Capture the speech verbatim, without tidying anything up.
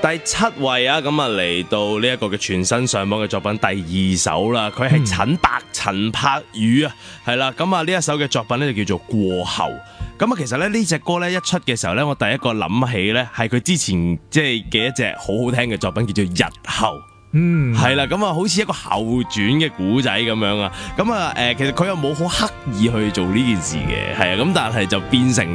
第七位啊，咁啊嚟到呢一個嘅全新上榜嘅作品第二首啦，佢係陳百陳柏宇啊，係啦，咁啊呢一首嘅作品咧就叫做過後。咁啊其實咧呢隻歌咧一出嘅時候咧，我第一個諗起咧係佢之前即係嘅一隻好好聽嘅作品叫做日後。 嗯， 係啦，咁啊，好似一個後傳嘅古仔咁樣啊，咁啊，誒，其實佢又冇好刻意去做呢件事嘅，係啊，咁但係就變成